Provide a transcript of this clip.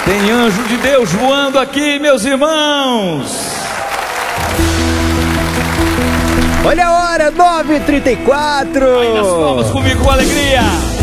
Tem anjo de Deus voando aqui, meus irmãos. Olha a hora, 9h34. Aí nas palmas comigo com alegria.